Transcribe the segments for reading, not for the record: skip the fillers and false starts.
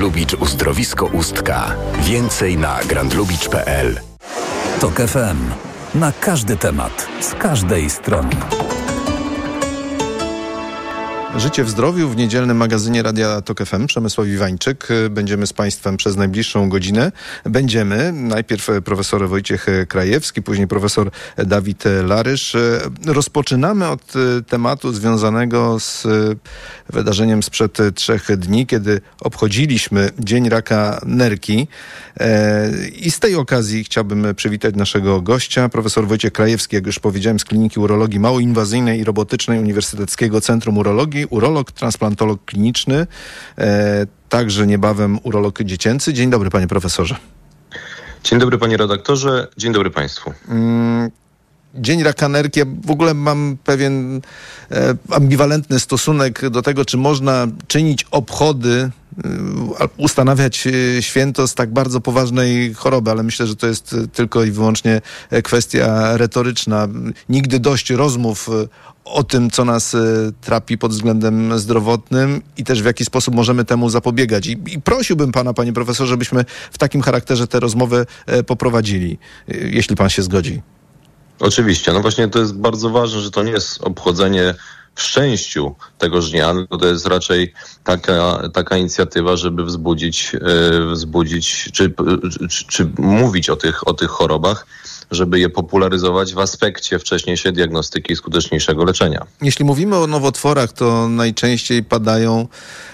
Lubicz Uzdrowisko Ustka. Więcej na grandlubicz.pl. TOK FM. Na każdy temat, z każdej strony. Życie w zdrowiu w niedzielnym magazynie Radia TOK FM. Przemysław Iwańczyk. Będziemy z Państwem przez najbliższą godzinę. Najpierw profesor Wojciech Krajewski, później profesor Dawid Larysz. Rozpoczynamy od tematu związanego z wydarzeniem sprzed 3 dni, kiedy obchodziliśmy Dzień Raka Nerki. I z tej okazji chciałbym przywitać naszego gościa, profesor Wojciech Krajewski, jak już powiedziałem, z Kliniki Urologii Małoinwazyjnej i Robotycznej Uniwersyteckiego Centrum Urologii, urolog, transplantolog kliniczny, także niebawem urolog dziecięcy. Dzień dobry, panie profesorze. Dzień dobry, panie redaktorze. Dzień dobry państwu. Dzień Raka Nerki. Ja w ogóle mam pewien ambiwalentny stosunek do tego, czy można czynić obchody, ustanawiać święto z tak bardzo poważnej choroby, ale myślę, że to jest tylko i wyłącznie kwestia retoryczna. Nigdy dość rozmów o tym, co nas trapi pod względem zdrowotnym i też w jaki sposób możemy temu zapobiegać. I prosiłbym pana, panie profesorze, żebyśmy w takim charakterze tę rozmowę poprowadzili, jeśli pan się zgodzi. Oczywiście. No właśnie to jest bardzo ważne, że to nie jest obchodzenie w szczęściu tegoż dnia, tylko to jest raczej taka inicjatywa, żeby wzbudzić czy mówić o tych chorobach, żeby je popularyzować w aspekcie wcześniejszej diagnostyki i skuteczniejszego leczenia. Jeśli mówimy o nowotworach, to najczęściej padają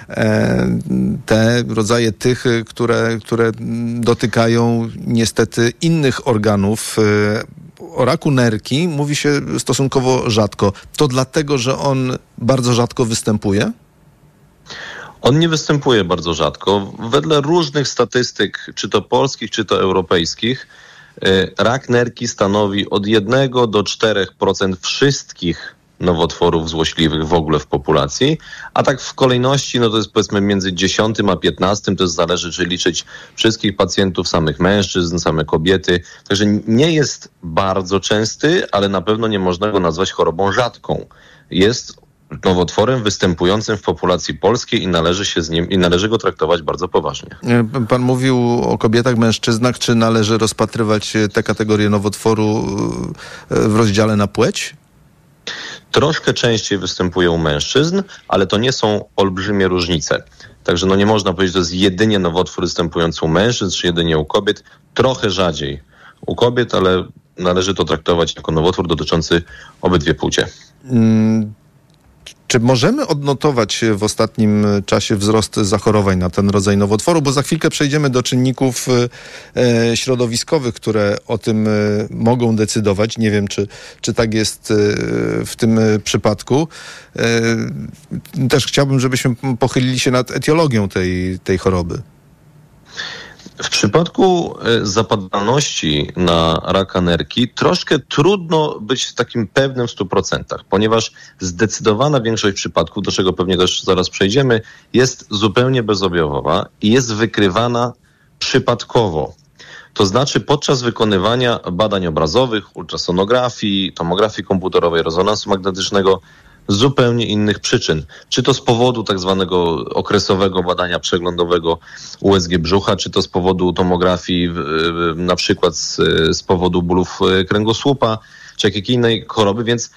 te rodzaje tych, które dotykają niestety innych organów. O raku nerki mówi się stosunkowo rzadko. To dlatego, że on bardzo rzadko występuje? On nie występuje bardzo rzadko. Wedle różnych statystyk, czy to polskich, czy to europejskich, rak nerki stanowi od 1 do 4% wszystkich nowotworów złośliwych w ogóle w populacji, a tak w kolejności, no to jest powiedzmy między 10 a 15, to zależy, czy liczyć wszystkich pacjentów, samych mężczyzn, same kobiety. Także nie jest bardzo częsty, ale na pewno nie można go nazwać chorobą rzadką. Jest nowotworem występującym w populacji polskiej i należy go traktować bardzo poważnie. Pan mówił o kobietach, mężczyznach. Czy należy rozpatrywać tę kategorię nowotworu w rozdziale na płeć? Troszkę częściej występuje u mężczyzn, ale to nie są olbrzymie różnice. Także nie można powiedzieć, że to jest jedynie nowotwór występujący u mężczyzn, czy jedynie u kobiet. Trochę rzadziej u kobiet, ale należy to traktować jako nowotwór dotyczący obydwie płcie. Czy możemy odnotować w ostatnim czasie wzrost zachorowań na ten rodzaj nowotworu? Bo za chwilkę przejdziemy do czynników środowiskowych, które o tym mogą decydować. Nie wiem, czy tak jest w tym przypadku. Też chciałbym, żebyśmy pochylili się nad etiologią tej choroby. W przypadku zapadalności na raka nerki troszkę trudno być takim pewnym w 100%, ponieważ zdecydowana większość przypadków, do czego pewnie też zaraz przejdziemy, jest zupełnie bezobjawowa i jest wykrywana przypadkowo. To znaczy podczas wykonywania badań obrazowych, ultrasonografii, tomografii komputerowej, rezonansu magnetycznego, zupełnie innych przyczyn. Czy to z powodu tak zwanego okresowego badania przeglądowego USG brzucha, czy to z powodu tomografii, na przykład z powodu bólów kręgosłupa, czy jakiej innej choroby, więc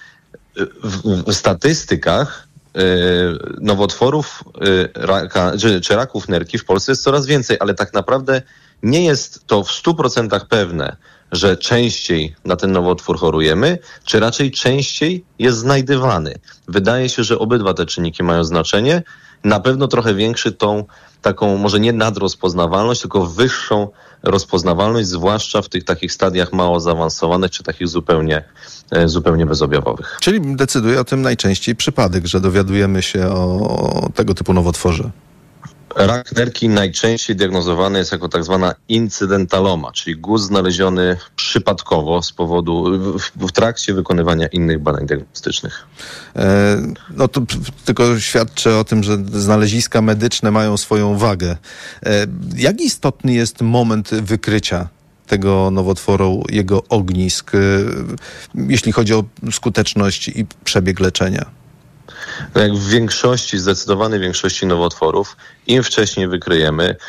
w statystykach nowotworów czy raków nerki w Polsce jest coraz więcej, ale tak naprawdę nie jest to w 100% pewne, że częściej na ten nowotwór chorujemy, czy raczej częściej jest znajdywany. Wydaje się, że obydwa te czynniki mają znaczenie. Na pewno trochę większy tą taką, może nie nadrozpoznawalność, tylko wyższą rozpoznawalność, zwłaszcza w tych takich stadiach mało zaawansowanych, czy takich zupełnie bezobjawowych. Czyli decyduje o tym najczęściej przypadek, że dowiadujemy się o tego typu nowotworze. Rak nerki najczęściej diagnozowany jest jako tak zwana incydentaloma, czyli guz znaleziony przypadkowo z powodu, w trakcie wykonywania innych badań diagnostycznych. No to tylko świadczy o tym, że znaleziska medyczne mają swoją wagę. Jak istotny jest moment wykrycia tego nowotworu, jego ognisk, jeśli chodzi o skuteczność i przebieg leczenia? Jak w zdecydowanej większości nowotworów, im wcześniej wykryjemy,